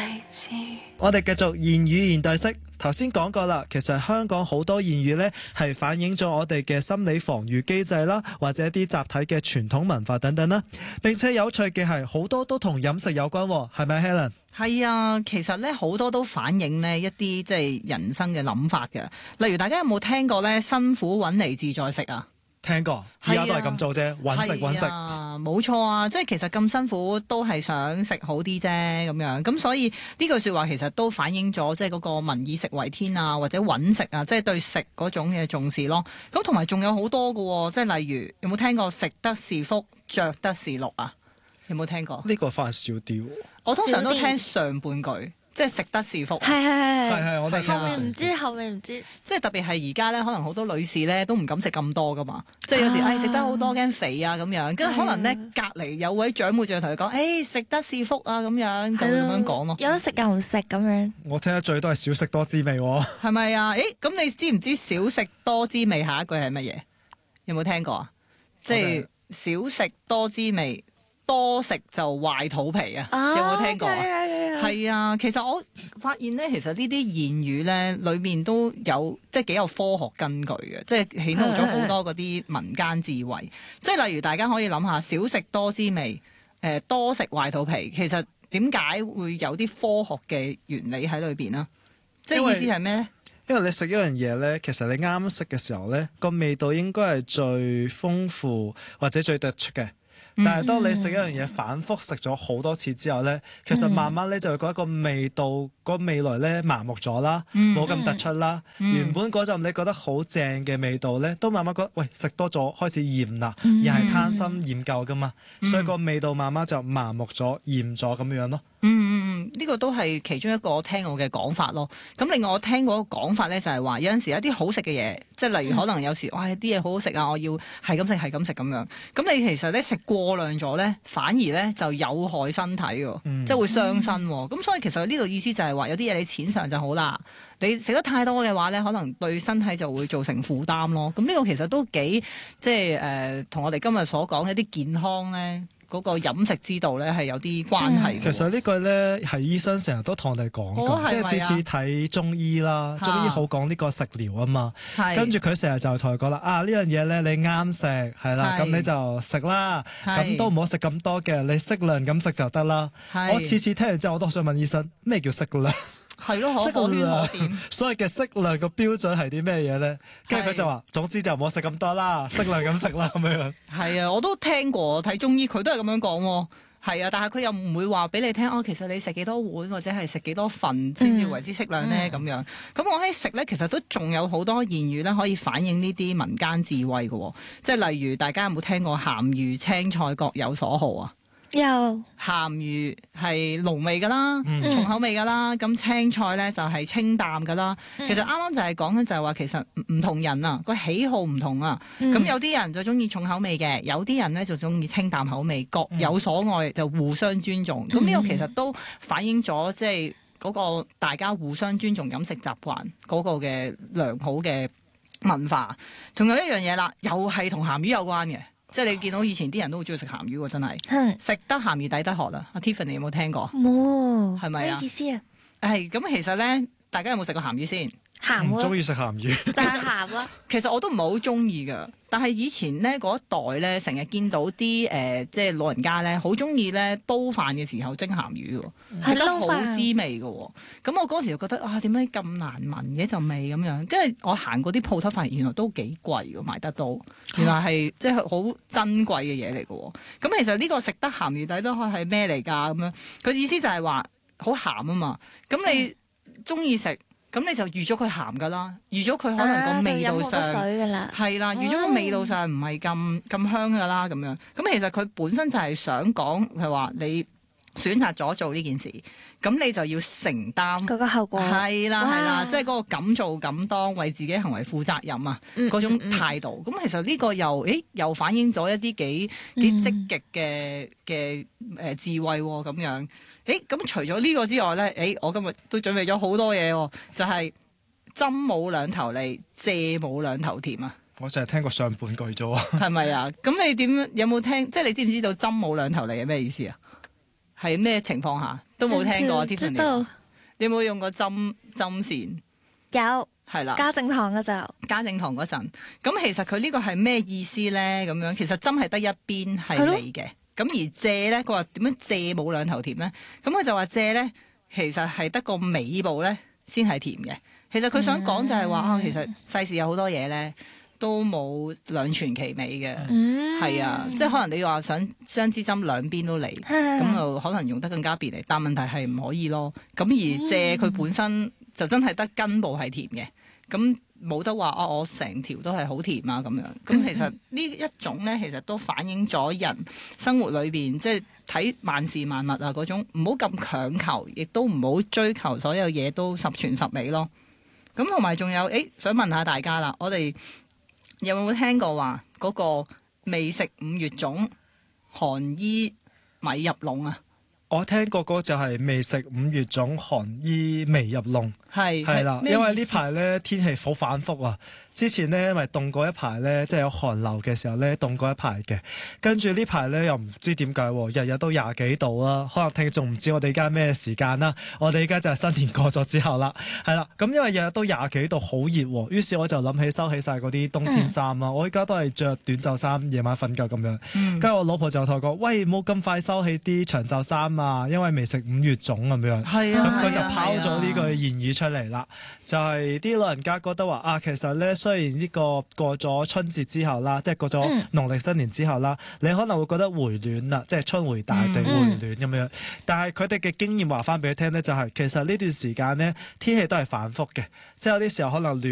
我哋繼續言語現代式。頭先講過啦，其實香港好多言語呢係反映咗我哋嘅心理防禦機制啦，或者一啲集體嘅傳統文化等等啦。並且有趣嘅係好多都同飲食有關，係咪 Helen？ 係啊，其實咧好多都反映呢一啲即係人生嘅諗法嘅。例如大家有冇聽過咧辛苦揾嚟自在食啊？ 聽過，而家都係咁做啫，揾食揾食。 冇錯啊，即係其實咁辛苦都係想食好啲啫咁樣。咁所以呢句説話其實都反映咗即係嗰個民以食為天啊，或者揾食啊，即係對食嗰種嘅重視咯。咁同埋仲有好多嘅，即係例如有冇聽過食得是福，着得是祿啊？有冇聽過？ 呢個反而少啲。 我通常都聽上半句。即係食得是福， 係，我哋後面唔知，後面唔知。 即係特別係而家咧，可能好多女士咧都唔敢食咁多噶嘛。即係有時食得好多驚肥啊咁樣，跟住可能咧隔離有位長輩就同佢講，食得是福啊咁樣，就會咁樣講咯。 有得食又唔食咁樣。我聽得最多係少食多滋味喎。 係咪啊？咁你知唔知少食多滋味下一句係乜嘢？有冇聽過啊？即係少食多滋味。多食就壞肚皮啊！有冇聽過啊？係啊，其實我發現咧，其實呢啲言語咧裏面都有即係幾有科學根據嘅，即係顯露咗好多嗰啲民間智慧。即係例如大家可以諗下，少食多滋味，多食壞肚皮。其實點解會有啲科學嘅原理喺裏邊啊？即係意思係咩咧？ 因為你食一樣嘢咧，其實你啱食嘅時候咧，個味道應該係最豐富或者最突出嘅。但係當你食一樣嘢反覆食咗好多次之後咧，其實慢慢咧就會覺得個味道個味蕾咧麻木咗啦，冇咁突出啦。原本嗰陣你覺得好正嘅味道咧，都慢慢覺得喂食多咗開始厭啦，而係貪新厭舊噶嘛，所以個味道慢慢就麻木咗、厭咗咁樣咯。 呢個都係其中一個我聽我嘅講法咯。咁另外我聽過個講法咧，就係話有陣時有啲好食嘅嘢，即係例如可能有時哇啲嘢好好食啊，我要係咁食係咁食咁樣。咁你其實咧食過量咗咧，反而咧就有害身體喎，即係會傷身。咁所以其實呢度意思就係話有啲嘢你淺嘗就好啦，你食得太多嘅話咧，可能對身體就會造成負擔咯。咁呢個其實都幾即係同我哋今日所講一啲健康咧。嗰個飲食之道咧係有啲關係嘅。 其實呢句咧係醫生成日都同我哋講㗎，即係次次睇中醫啦，中醫好講呢個食療啊嘛。跟住佢成日就同佢講啦，呢樣嘢咧你啱食係啦，咁你就食啦，咁都唔好食咁多嘅，你適量咁食就得啦。我次次聽完之後我都想問醫生咩叫適量？係咯，可圈可點。所謂嘅適量個標準係啲咩嘢咧？跟住佢就話，總之就唔好食咁多啦，適量咁食啦咁樣。係啊，我都聽過睇中醫，佢都係咁樣講喎。係啊，但係佢又唔會話俾你聽其實你食幾多碗或者係食幾多份先至為之適量咧咁樣。咁我喺食咧，其實都仲有好多言語咧可以反映呢啲民間智慧嘅。即係例如大家有冇聽過鹹魚青菜各有所好啊？有鹹魚係濃味㗎啦，重口味㗎啦，咁青菜咧就係清淡㗎啦。其實啱啱就係講緊就係話，其實唔同人啊個喜好唔同啊。咁有啲人就中意重口味嘅，有啲人咧就中意清淡口味，各有所愛，就互相尊重。咁呢個其實都反映咗即係嗰個大家互相尊重飲食習慣嗰個嘅良好嘅文化。仲有一樣嘢啦，又係同鹹魚有關嘅。即係你見到以前啲人都好中意食鹹魚喎，真係食得鹹魚抵得渴啦。阿 Tiffany 有冇聽過？冇，係咪啊？咩意思啊？係咁，其實咧，大家有冇食過鹹魚先？鹹喎，唔中意食鹹魚，就係鹹咯。其實我都唔係好中意㗎，但係以前咧嗰一代咧，成日見到啲即係老人家咧，好中意咧煲飯嘅時候蒸鹹魚喎，食得好滋味㗎喎。咁我嗰時就覺得點解咁難聞嘅陣味咁樣？跟住我行過啲鋪頭，發現原來都幾貴㗎，買得到。原來係即係好珍貴嘅嘢嚟㗎喎。咁其實呢個食得鹹魚抵得渴係咩嚟㗎？咁樣佢意思就係話好鹹啊嘛。咁你中意食？咁你就預咗佢鹹㗎啦，預咗佢可能個味道上係啦，預咗個味道上唔係咁香㗎啦咁樣。咁其實佢本身就係想講係話你選擇咗做呢件事，咁你就要承擔嗰個後果。係啦，即係嗰個敢做敢當，為自己行為負責任啊嗰種態度。咁其實呢個又反映咗一啲幾積極嘅智慧喎咁樣。咁除咗呢個之外咧，我今日都準備咗好多嘢喎，就係針冇兩頭利，蔗冇兩頭甜啊！ 我淨係聽過上半句啫喎。 係咪啊？咁你有冇聽？即係你知唔知道針冇兩頭利係咩意思啊？係咩情況下？ 都冇聽過 Tiffany。 知道。 你有冇用過針線？ 有。 係啦， 家政堂嗰陣， 咁其實佢呢個係咩意思咧？咁樣其實針係得一邊係利嘅，咁而蔗咧，佢話點樣蔗冇兩頭甜咧？咁佢就話蔗咧，其實係得個尾部咧先係甜嘅。其實佢想講就係話其實世事有好多嘢咧都冇兩全其美嘅，係啊，即係可能你話想將支針兩邊都嚟，咁就可能用得更加便利，但問題係唔可以咯。咁而蔗佢本身就真係得根部係甜嘅，咁冇得話我成條都係好甜啊咁樣。咁其實呢一種咧，其實都反映咗人生活裏邊即係睇萬事萬物啊嗰種，唔好咁強求，亦都唔好追求所有嘢都十全十美咯。咁同埋仲有，想問下大家啦，我哋有冇聽過話嗰個未食五月粽，寒衣米入籠啊？ 我聽過嗰就係未食五月粽，寒衣未入籠。係啦，因為呢排咧天氣好反覆啊。之前咧咪凍過一排咧，即係有寒流嘅時候咧凍過一排嘅。跟住呢排咧又唔知點解，日日都廿幾度啦。可能聽眾唔知我哋而家咩時間啦。我哋而家就係新年過咗之後啦，係啦。咁因為日日都廿幾度，好熱，於是我就諗起收起晒嗰啲冬天衫啦。我而家都係着短袖衫，夜晚瞓覺咁樣。跟住我老婆就同我講：喂，冇咁快收起啲長袖衫啊，因為未食五月粽咁樣。 係啊， 咁佢就拋咗呢句諺語出嚟啦，就係啲老人家覺得話其實咧雖然呢個過咗春節之後啦，即係過咗農曆新年之後啦，你可能會覺得回暖啦，即係春回大地回暖咁樣。但係佢哋嘅經驗話翻俾你聽咧，就係其實呢段時間咧天氣都係反覆嘅，即係有啲時候可能暖